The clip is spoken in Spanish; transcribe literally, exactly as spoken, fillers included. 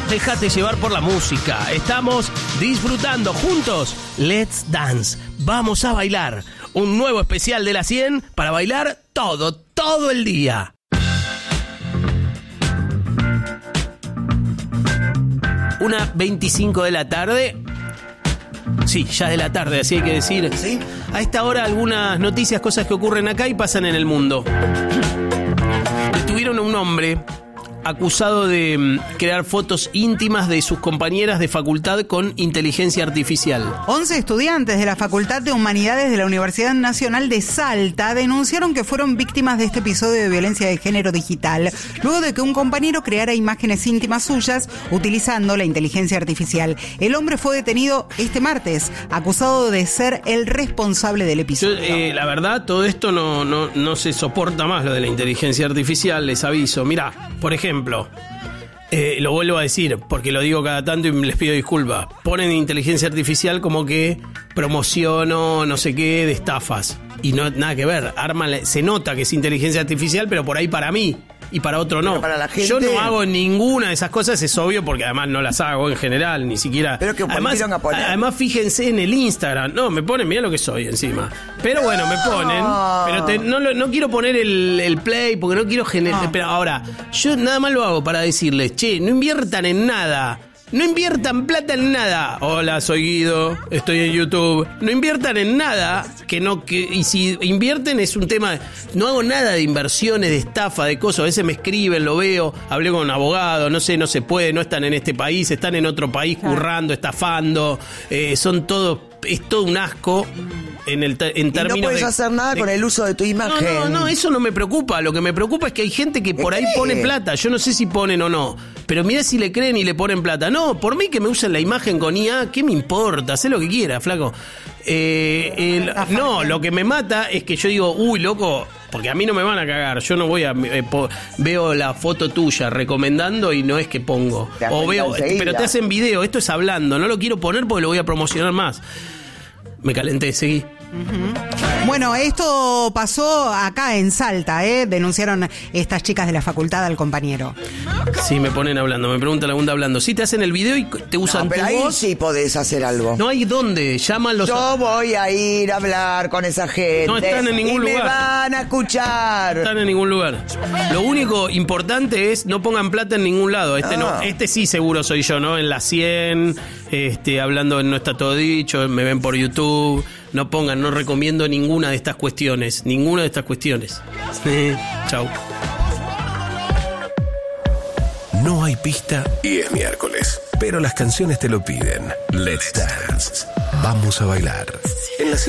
déjate llevar por la música. Estamos disfrutando juntos Let's Dance. Vamos a bailar. Un nuevo especial de la cien para bailar todo, todo el día. Una veinticinco de la tarde. Sí, ya de la tarde, así hay que decir. ¿Sí? A esta hora algunas noticias, cosas que ocurren acá y pasan en el mundo. Detuvieron a un hombre acusado de mm, crear fotos íntimas de sus compañeras de facultad con inteligencia artificial. once estudiantes de la Facultad de Humanidades de la Universidad Nacional de Salta denunciaron que fueron víctimas de este episodio de violencia de género digital, luego de que un compañero creara imágenes íntimas suyas utilizando la inteligencia artificial. El hombre fue detenido este martes, acusado de ser el responsable del episodio. Yo, eh, la verdad, todo esto no, no, no se soporta más, lo de la inteligencia artificial, les aviso. Mirá, por ejemplo, eh, lo vuelvo a decir, porque lo digo cada tanto y les pido disculpas. Ponen inteligencia artificial como que promociono no sé qué de estafas. Y no nada que ver, arman, se nota que es inteligencia artificial, pero por ahí para mí y para otro no. Pero para la gente... Yo no hago ninguna de esas cosas, es obvio, porque además no las hago en general, ni siquiera. Pero que además, a poner. además fíjense en el Instagram. No, me ponen, mirá lo que soy encima. Pero bueno, me ponen. Pero te, no, no quiero poner el, el play porque no quiero generar. No. Pero ahora, yo nada más lo hago para decirles, che, no inviertan en nada. No inviertan plata en nada. Hola, soy Guido, estoy en YouTube. No inviertan en nada, que no que y si invierten es un tema. No hago nada de inversiones, de estafa, de cosas. A veces me escriben, lo veo, hablé con un abogado, no sé, no se puede, no están en este país, están en otro país currando, estafando. Eh, son todos, es todo un asco en el en términos y no puedes de, hacer nada de, con el uso de tu imagen. No, no, no, eso no me preocupa. Lo que me preocupa es que hay gente que por ahí pone plata. Yo no sé si ponen o no, pero mirá si le creen y le ponen plata. No, por mí que me usen la imagen con I A, ¿qué me importa? Hacé lo que quiera, flaco. Eh, el, no, lo que me mata es que yo digo, uy, loco, porque a mí no me van a cagar. Yo no voy a... Eh, po, veo la foto tuya recomendando y no es que pongo. O veo, pero te hacen video. Esto es hablando. No lo quiero poner porque lo voy a promocionar más. Me calenté, seguí. Uh-huh. Bueno, esto pasó acá en Salta, ¿eh? Denunciaron estas chicas de la facultad al compañero. Sí, me ponen hablando, me pregunta la segunda hablando. Sí, te hacen el video y te usan no, pero tu ahí voz. Sí podés hacer algo. No hay dónde, llaman los... Yo voy a ir a hablar con esa gente. No están en ningún y lugar. me van a escuchar. No están en ningún lugar. Lo único importante es no pongan plata en ningún lado. Este ah. no, este sí seguro soy yo, ¿no? En la cien, este, hablando en No Está Todo Dicho, me ven por YouTube. No pongan, no recomiendo ninguna de estas cuestiones. Ninguna de estas cuestiones. Chau. No hay pista y es miércoles, pero las canciones te lo piden. Let's Dance. Vamos a bailar. En la